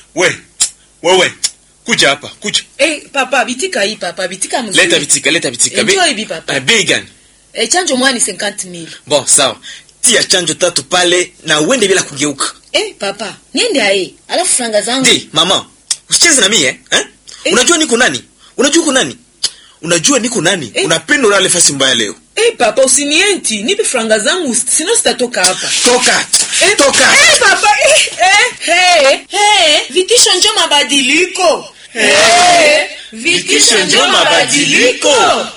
Wewe. Kuja hapa, kuja. Papa, bitika hii papa, bitika mzuri. Leta bitika. Enjoy bi papa. Bei gani? Chanjo mwani 50,000. Bon, sawa. Tia chanjo 3 pale na uende bila kugeuka. Papa, niende aye. Alafu franga zangu. Ndi, mama. Usicheze na mimi Unajua niko nani? Unajua niko nani? Unapenda ulale fasi mbaya leo. Papa, usinienti. Nipe franga zangu, sino sitatoka hapa. Toka. Papa. Vitisho njoo mabadiliko. Vitisho njoo mabadiliko.